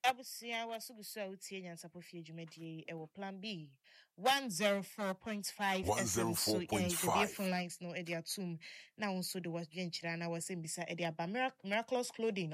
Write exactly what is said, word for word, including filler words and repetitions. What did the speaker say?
Abusia wasugusu a utie nyansapo fie dwumadie e wo plan B one oh four point five F M so yeah the phone lines no e dia tum na won so de was dwenchira na was mbisa e dia ba miraculous clothing